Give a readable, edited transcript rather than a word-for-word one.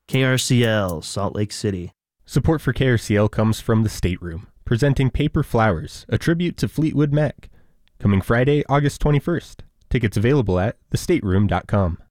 KRCL, Salt Lake City. Support for KRCL comes from The Stateroom, presenting Paper Flowers, a tribute to Fleetwood Mac. Coming Friday, August 21st. Tickets available at thestateroom.com.